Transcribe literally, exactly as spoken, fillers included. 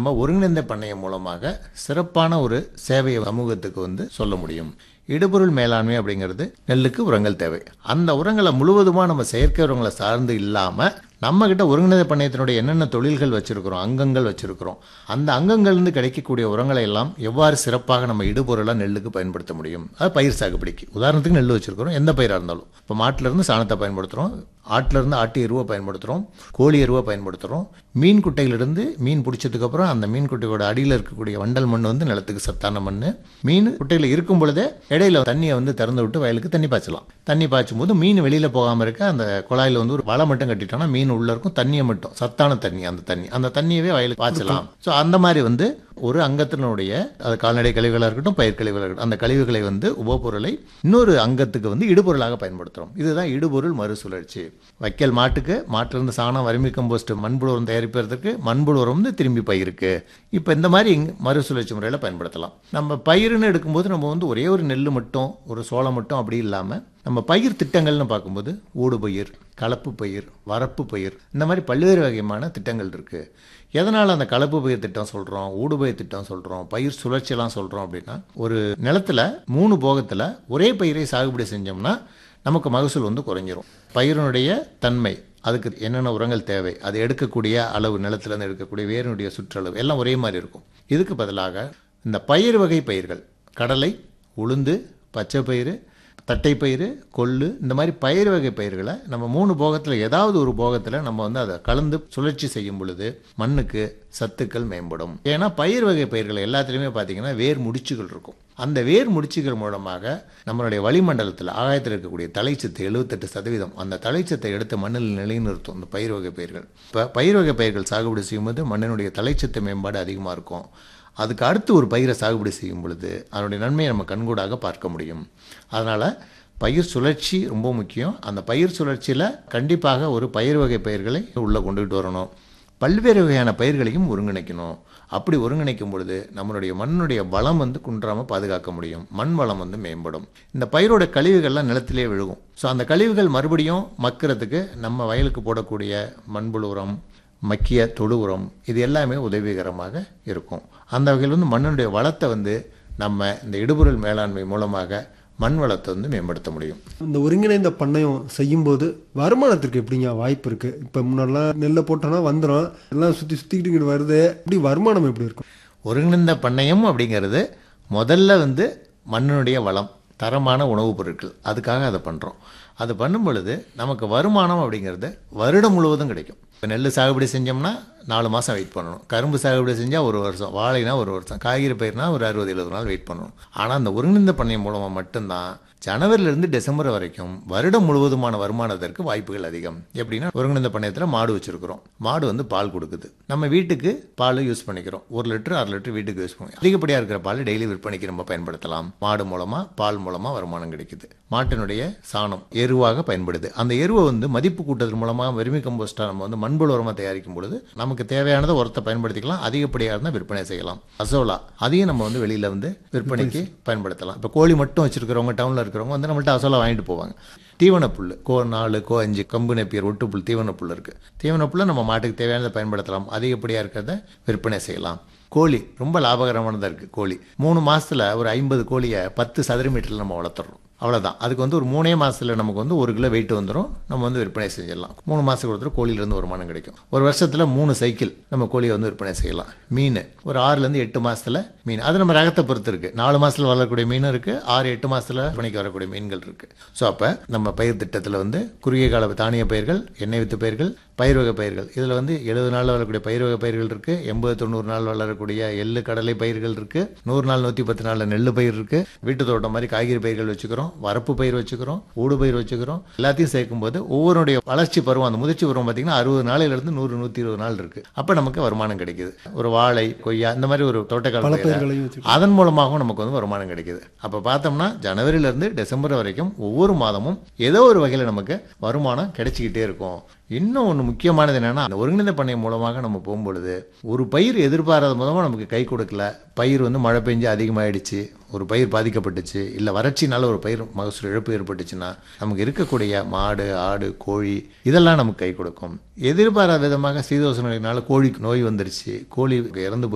நம்ம ஒருங்கிணைந்த பண்ணையம் மூலமாக சிறப்பான ஒரு சேவையை சமூகத்துக்கு வந்து சொல்ல முடியும். இடுபொருள் மேலாண்மை அப்படிங்கிறது நெல்லுக்கு உரங்கள் தேவை. அந்த உரங்களை முழுவதுமாக நம்ம செயற்கை உரங்களை சார்ந்து இல்லாமல் நம்மக்கிட்ட ஒருங்கிணைந்த பண்ணையத்தினுடைய என்னென்ன தொழில்கள் வச்சுருக்கிறோம், அங்கங்கள் வச்சுருக்கிறோம், அந்த அங்கங்கள்லேருந்து கிடைக்கக்கூடிய உரங்களை எல்லாம் எவ்வாறு சிறப்பாக நம்ம இடுபொருளாக நெல்லுக்கு பயன்படுத்த முடியும். அது பயிர் சாகுபடிக்கு உதாரணத்துக்கு நெல் வச்சுருக்கிறோம், எந்த பயிராக இருந்தாலும் இப்போ மாட்டிலேருந்து சாணத்தை பயன்படுத்துகிறோம், ஆட்டிலேருந்து ஆட்டு எருவை பயன்படுத்துகிறோம், கோழி எருவை பயன்படுத்துகிறோம், மீன் குட்டையிலிருந்து மீன் பிடிச்சதுக்கப்புறம் அந்த மீன் குட்டையோட அடியில் இருக்கக்கூடிய வண்டல் மண் வந்து நிலத்துக்கு சத்தான மண். மீன் குட்டையில் இருக்கும் பொழுதே இடையில தண்ணியை வந்து திறந்து விட்டு வயலுக்கு தண்ணி பாய்ச்சலாம். தண்ணி பாய்ச்சும் போது மீன் வெளியில் போகாமல் இருக்க அந்த குழாயில் வந்து ஒரு வலை மட்டும் கட்டிட்டோம்னா மீன் உள்ள இருக்கும், தண்ணியை மட்டும் சத்தான தண்ணி, அந்த தண்ணி அந்த தண்ணியவே வயலுக்கு பாய்ச்சலாம். ஸோ அந்த மாதிரி வந்து ஒரு அங்கத்தினுடைய அது கால்நடை கழிவுகளாக இருக்கட்டும், பயிர் கழிவுகளாக இருக்கட்டும், அந்த கழிவுகளை வந்து உபப்பொருளை இன்னொரு அங்கத்துக்கு வந்து இடுபொருளாக பயன்படுத்துகிறோம். இதுதான் இடுபொருள் மறுசுழற்சி. வைக்கல் மாட்டுக்கு மாட்டிலிருந்து சாணம், வறுமை கம்போஸ்ட், மண்புழு உரம் தயாரிப்பதற்கு மண்புழு உரம் வந்து திரும்பி பயிருக்கு. இப்போ இந்த மாதிரி மறுசுழற்சி முறையில் பயன்படுத்தலாம். நம்ம பயிர்னு எடுக்கும்போது நம்ம வந்து ஒரே ஒரு நெல் மட்டும், ஒரு சோளம் மட்டும் அப்படி இல்லாமல் நம்ம பயிர் திட்டங்கள்னு பார்க்கும்போது ஊடு பயிர், கலப்பு பயிர், வரப்பு பயிர், இந்த மாதிரி பல்வேறு வகையான திட்டங்கள் இருக்குது. எதனால் அந்த கலப்பு பயிர் திட்டம் சொல்கிறோம், ஊடுபயிர் திட்டம் சொல்கிறோம், பயிர் சுழற்சியெல்லாம் சொல்கிறோம் அப்படின்னா, ஒரு நிலத்தில் மூணு போகத்தில் ஒரே பயிரை சாகுபடி செஞ்சோம்னா நமக்கு மகசூல் வந்து குறைஞ்சிரும். பயிரினுடைய தன்மை, அதுக்கு என்னென்ன உரங்கள் தேவை, அது எடுக்கக்கூடிய அளவு, நிலத்திலேருந்து எடுக்கக்கூடிய வேரினுடைய சுற்றளவு எல்லாம் ஒரே மாதிரி இருக்கும். இதுக்கு பதிலாக இந்த பயிர் வகை பயிர்கள், கடலை, உளுந்து, பச்சை பயிறு, தட்டைப்பயிறு, கொள்ளு, இந்த மாதிரி பயிர் வகை பயிர்களை நம்ம மூணு போகத்தில் ஏதாவது ஒரு போகத்தில் நம்ம வந்து அதை கலந்து சுழற்சி செய்யும் பொழுது மண்ணுக்கு சத்துக்கள் மேம்படும். ஏன்னா பயிர் வகை பயிர்கள் எல்லாத்துலேயுமே பார்த்தீங்கன்னா வேர் முடிச்சுகள் இருக்கும். அந்த வேர் முடிச்சுகள் மூலமாக நம்மளுடைய வளிமண்டலத்தில் ஆகாயத்தில் இருக்கக்கூடிய தலைச்சத்து எழுபத்தெட்டு சதவீதம் அந்த தலைச்சத்தை எடுத்து மண்ணில் நிலைநிறுத்தும் இந்த பயிர் வகை பயிர்கள். இப்போ பயிர் வகை பயிர்கள் சாகுபடி செய்யும்போது மண்ணினுடைய தலைச்சத்து மேம்பாடு அதிகமாக இருக்கும். அதுக்கு அடுத்து ஒரு பயிரை சாகுபடி செய்யும் பொழுது அதனுடைய நன்மையை நம்ம கண்கூடாக பார்க்க முடியும். அதனால் பயிர் சுழற்சி ரொம்ப முக்கியம். அந்த பயிர் சுழற்சியில் கண்டிப்பாக ஒரு பயிர் வகை பயிர்களை உள்ளே கொண்டுகிட்டு வரணும். பல்வேறு வகையான பயிர்களையும் ஒருங்கிணைக்கணும். அப்படி ஒருங்கிணைக்கும் பொழுது நம்மளுடைய மண்ணுடைய வளம் வந்து குன்றாமல் பாதுகாக்க முடியும். மண் வளம் வந்து மேம்படும். இந்த பயிரோட கழிவுகள்லாம் நிலத்திலே விழுகும். ஸோ அந்த கழிவுகள் மறுபடியும் மக்கிறதுக்கு நம்ம வயலுக்கு போடக்கூடிய மண்புழு உரம், மக்கிய தொழு உரம், இது எல்லாமே உதவிகரமாக இருக்கும். அந்த வகையில் வந்து மண்ணுடைய வளத்தை வந்து நம்ம இந்த இடுபொருள் மேலாண்மை மூலமாக மண் வளத்தை வந்து மேம்படுத்த முடியும். இந்த ஒருங்கிணைந்த பண்ணையம் செய்யும்போது வருமானத்திற்கு எப்படிங்க வாய்ப்பு இருக்குது? இப்போ முன்னாடிலாம் நெல்லை போட்டோன்னா வந்துடும், எல்லாம் சுற்றி சுற்றிக்கிட்டு வருது, இப்படி வருமானம் எப்படி இருக்கும்? ஒருங்கிணைந்த பண்ணையம் அப்படிங்கிறது முதல்ல வந்து மண்ணினுடைய வளம், தரமான உணவுப் பொருட்கள், அதுக்காக அதை பண்ணுறோம். அது பண்ணும் பொழுது நமக்கு வருமானம் அப்படிங்கிறது வருடம் முழுவதும் கிடைக்கும். இப்போ நெல் சாகுபடி செஞ்சோம்னா நாலு மாதம் வெயிட் பண்ணணும். கரும்பு சாகுபடி செஞ்சால் ஒரு வருஷம், வாழைனா ஒரு வருஷம், காய்கறி பயிர்னா ஒரு அறுபது எழுபது நாள் வெயிட் பண்ணணும். ஆனால் அந்த ஒருங்கிணைந்த பண்ணையம் மூலமாக மட்டும்தான் ஜனவரியிலிருந்து டிசம்பர் வரைக்கும் வருடம் முழுவதுமான வருமானத்திற்கு வாய்ப்புகள் அதிகம். எப்படின்னா ஒருங்கிணைந்த பண்ணையத்தில் மாடு வச்சுருக்கிறோம். மாடு வந்து பால் கொடுக்குது. நம்ம வீட்டுக்கு பால் யூஸ் பண்ணிக்கிறோம். ஒரு லிட்டர் அரை லிட்டர் வீட்டுக்கு யூஸ் பண்ணுவோம். அதிகப்படியாக இருக்கிற பால் டெய்லி விற்பனைக்கு நம்ம பயன்படுத்தலாம். மாடு மூலமாக, பால் மூலமாக வருமானம் கிடைக்குது. மாட்டினுடைய சாணம் எருவாக பயன்படுது. அந்த எருவை வந்து மதிப்பு கூட்டுறது மூலமாக வெர்மி கம்போஸ்டாக நம்ம வந்து மண்புழு உரமாக தயாரிக்கும் பொழுது நமக்கு தேவையானதை உரத்தை பயன்படுத்திக்கலாம். அதிகப்படியாக இருந்தால் விற்பனை செய்யலாம். அசோலா அதையும் நம்ம வந்து வெளியில் வந்து விற்பனைக்கு பயன்படுத்தலாம். இப்போ கோழி மட்டும் வச்சிருக்கிறவங்க, டவுனில் இருக்கிறவங்க வந்து நம்மள்ட்ட அசோலா வாங்கிட்டு போவாங்க. தீவனப்புல், கோ நாலு, கோ அஞ்சு, கம்பு நெப்பியர், ஒட்டுப்புல், தீவனப்புல் இருக்குது. தீவனப்புல்லை நம்ம மாட்டுக்கு தேவையானதை பயன்படுத்தலாம். அதிகப்படியாக இருக்கிறத விற்பனை செய்யலாம். கோழி ரொம்ப லாபகரமானதாக இருக்குது. கோழி மூணு மாதத்தில் ஒரு ஐம்பது கோழியை பத்து சதுர மீட்டரில் நம்ம வளர்த்துறோம். அவ்வளோதான். அதுக்கு வந்து ஒரு மூணே மாதத்தில் நமக்கு வந்து ஒரு கிலோ வெயிட் வந்துடும். நம்ம வந்து விற்பனை செஞ்சிடலாம். மூணு மாதத்துக்கு ஒருத்தர் கோழியிலேருந்து வருமானம் கிடைக்கும். ஒரு வருஷத்தில் மூணு சைக்கிள் நம்ம கோழியை வந்து விற்பனை செய்யலாம். மீன் ஒரு ஆறுலேருந்து எட்டு மாதத்தில் மீன், அது நம்ம ரகத்தை பொறுத்து இருக்குது. நாலு மாதத்தில் வளரக்கூடிய மீனும் இருக்குது, ஆறு எட்டு மாதத்தில் விற்பனைக்கு வரக்கூடிய மீன்கள் இருக்குது. ஸோ அப்போ நம்ம பயிர் திட்டத்தில் வந்து குறுகிய கால தானிய பயிர்கள், எண்ணெய் வித்து பயிர்கள், பயிர் வகை பயிர்கள், இதில் வந்து எழுபது நாளில் வளரக்கூடிய பயிர் வகை பயிர்கள் இருக்குது. எண்பது தொண்ணூறு நாள் வளரக்கூடிய எள்ளு கடலை பயிர்கள் இருக்குது. நூறு நாள் நூற்றி பத்து நாளில் நெல் பயிர் இருக்குது. வீட்டு தோட்டம் மாதிரி காய்கறி பயிர்கள் வச்சுக்கிறோம். வரப்பு பயிர் வச்சுக்கிறோம், ஊடு பயிர் வச்சுக்கிறோம். எல்லாத்தையும் சேர்க்கும்போது ஒவ்வொருடைய வளர்ச்சி பருவம், அந்த முதிர்ச்சி பருவம் பார்த்தீங்கன்னா அறுபது நாளிலிருந்து நூறு நூற்றி இருபது நாள் இருக்குது. அப்போ நமக்கு வருமானம் கிடைக்குது. ஒரு வாழை, கொய்யா, இந்த மாதிரி ஒரு தோட்டக்கால அதன் மூலமாகவும் நமக்கு வந்து வருமானம் கிடைக்குது. அப்போ பார்த்தோம்னா ஜனவரியிலேருந்து டிசம்பர் வரைக்கும் ஒவ்வொரு மாதமும் ஏதோ ஒரு வகையில் நமக்கு வருமானம் கிடைச்சிக்கிட்டே இருக்கும். இன்னும் ஒன்று முக்கியமானது என்னென்னா, அந்த ஒருங்கிணைந்த பண்ணையம் மூலமாக நம்ம போகும்பொழுது ஒரு பயிர் எதிர்பாராத மூலமாக நமக்கு கை கொடுக்கல, பயிர் வந்து மழை பெஞ்சு அதிகமாகிடுச்சு, ஒரு பயிர் பாதிக்கப்பட்டுச்சு, இல்லை வறட்சினால ஒரு பயிர் மகசூல் இழப்பு ஏற்பட்டுச்சுன்னா நமக்கு இருக்கக்கூடிய மாடு, ஆடு, கோழி இதெல்லாம் நமக்கு கை கொடுக்கும். எதிர்பாராத விதமாக சீதோஷ நிலையினால கோழிக்கு நோய் வந்துருச்சு, கோழி இறந்து